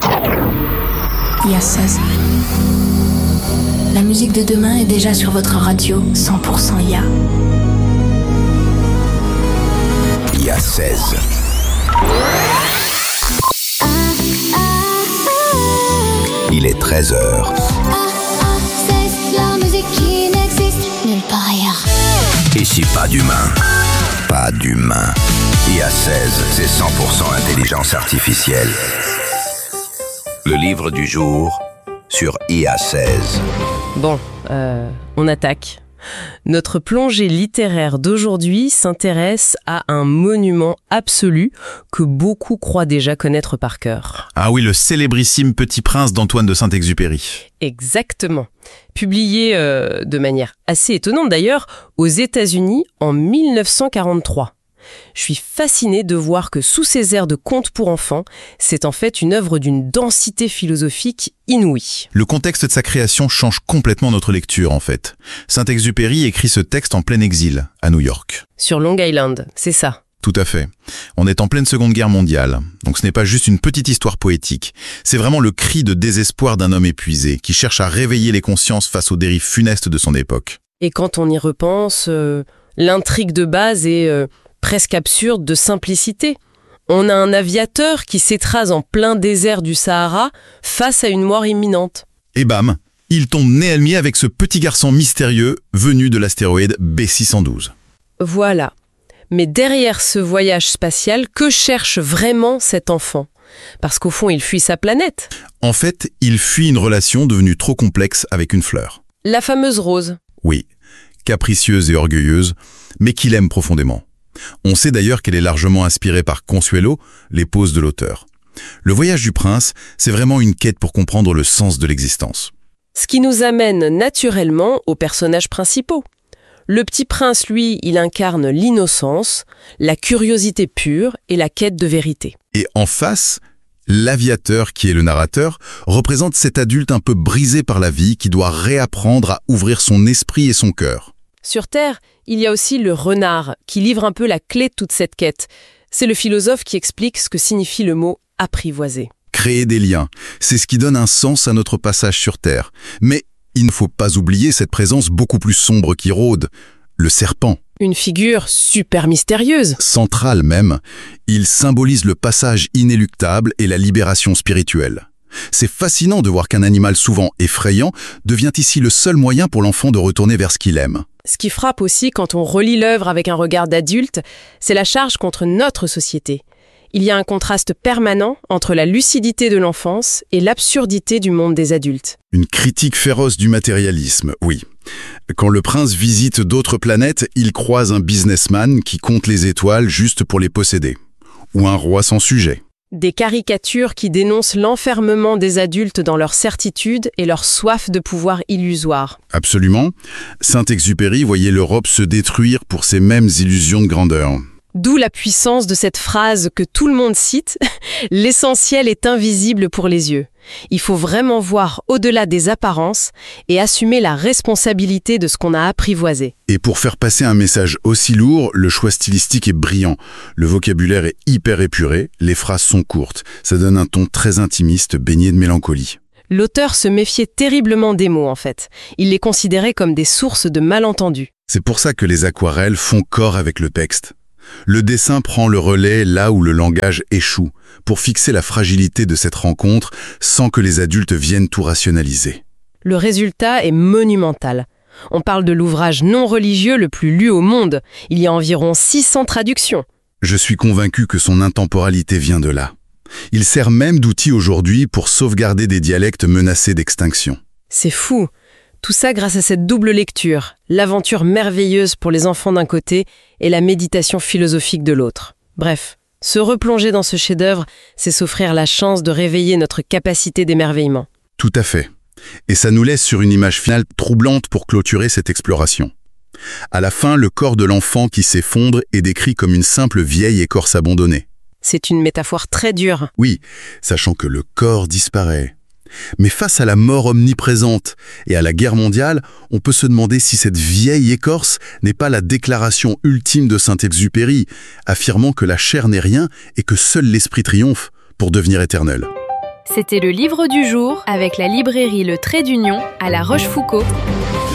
IA 16. La musique de demain est déjà sur votre radio 100% IA. IA 16. Il est 13h. C'est la musique qui n'existe nulle part ailleurs. Ici, pas d'humain. Pas d'humain. IA 16, c'est 100% intelligence artificielle. Le livre du jour sur IA 16. Bon, on attaque. Notre plongée littéraire d'aujourd'hui s'intéresse à un monument absolu que beaucoup croient déjà connaître par cœur. Ah oui, le célébrissime Petit Prince d'Antoine de Saint-Exupéry. Exactement. Publié de manière assez étonnante d'ailleurs aux États-Unis en 1943. Je suis fascinée de voir que sous ces airs de conte pour enfants, c'est en fait une œuvre d'une densité philosophique inouïe. Le contexte de sa création change complètement notre lecture en fait. Saint-Exupéry écrit ce texte en plein exil, à New York. Sur Long Island, c'est ça. Tout à fait. On est en pleine Seconde Guerre mondiale, donc ce n'est pas juste une petite histoire poétique. C'est vraiment le cri de désespoir d'un homme épuisé, qui cherche à réveiller les consciences face aux dérives funestes de son époque. Et quand on y repense, l'intrigue de base est presque absurde de simplicité. On a un aviateur qui s'écrase en plein désert du Sahara face à une mort imminente. Et bam, il tombe nez à nez avec ce petit garçon mystérieux venu de l'astéroïde B612. Voilà. Mais derrière ce voyage spatial, que cherche vraiment cet enfant ? Parce qu'au fond, il fuit sa planète. En fait, il fuit une relation devenue trop complexe avec une fleur. La fameuse rose. Oui, capricieuse et orgueilleuse, mais qu'il aime profondément. On sait d'ailleurs qu'elle est largement inspirée par Consuelo, l'épouse de l'auteur. Le voyage du prince, c'est vraiment une quête pour comprendre le sens de l'existence. Ce qui nous amène naturellement aux personnages principaux. Le petit prince, lui, il incarne l'innocence, la curiosité pure et la quête de vérité. Et en face, l'aviateur, qui est le narrateur, représente cet adulte un peu brisé par la vie qui doit réapprendre à ouvrir son esprit et son cœur. Sur Terre, il y a aussi le renard, qui livre un peu la clé de toute cette quête. C'est le philosophe qui explique ce que signifie le mot « apprivoiser ». Créer des liens, c'est ce qui donne un sens à notre passage sur Terre. Mais il ne faut pas oublier cette présence beaucoup plus sombre qui rôde, le serpent. Une figure super mystérieuse. Centrale même, il symbolise le passage inéluctable et la libération spirituelle. C'est fascinant de voir qu'un animal souvent effrayant devient ici le seul moyen pour l'enfant de retourner vers ce qu'il aime. Ce qui frappe aussi quand on relit l'œuvre avec un regard d'adulte, c'est la charge contre notre société. Il y a un contraste permanent entre la lucidité de l'enfance et l'absurdité du monde des adultes. Une critique féroce du matérialisme, oui. Quand le prince visite d'autres planètes, il croise un businessman qui compte les étoiles juste pour les posséder. Ou un roi sans sujet. Des caricatures qui dénoncent l'enfermement des adultes dans leur certitude et leur soif de pouvoir illusoire. Absolument. Saint-Exupéry voyait l'Europe se détruire pour ces mêmes illusions de grandeur. D'où la puissance de cette phrase que tout le monde cite « L'essentiel est invisible pour les yeux ». Il faut vraiment voir au-delà des apparences et assumer la responsabilité de ce qu'on a apprivoisé. Et pour faire passer un message aussi lourd, le choix stylistique est brillant. Le vocabulaire est hyper épuré, les phrases sont courtes. Ça donne un ton très intimiste, baigné de mélancolie. L'auteur se méfiait terriblement des mots, en fait. Il les considérait comme des sources de malentendus. C'est pour ça que les aquarelles font corps avec le texte. Le dessin prend le relais là où le langage échoue, pour fixer la fragilité de cette rencontre sans que les adultes viennent tout rationaliser. Le résultat est monumental. On parle de l'ouvrage non religieux le plus lu au monde. Il y a environ 600 traductions. Je suis convaincu que son intemporalité vient de là. Il sert même d'outil aujourd'hui pour sauvegarder des dialectes menacés d'extinction. C'est fou. Tout ça grâce à cette double lecture, l'aventure merveilleuse pour les enfants d'un côté et la méditation philosophique de l'autre. Bref, se replonger dans ce chef-d'œuvre, c'est s'offrir la chance de réveiller notre capacité d'émerveillement. Tout à fait. Et ça nous laisse sur une image finale troublante pour clôturer cette exploration. À la fin, le corps de l'enfant qui s'effondre est décrit comme une simple vieille écorce abandonnée. C'est une métaphore très dure. Oui, sachant que le corps disparaît. Mais face à la mort omniprésente et à la guerre mondiale, on peut se demander si cette vieille écorce n'est pas la déclaration ultime de Saint-Exupéry, affirmant que la chair n'est rien et que seul l'esprit triomphe pour devenir éternel. C'était le livre du jour avec la librairie Le Trait d'Union à La Rochefoucauld.